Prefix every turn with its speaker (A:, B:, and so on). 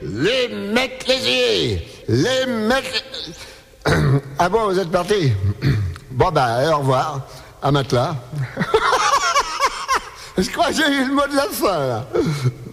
A: les mecs lésiers, les mecs... Ah bon, vous êtes partis? Bon au revoir, à matelas. Je crois que j'ai eu le mot de la fin là.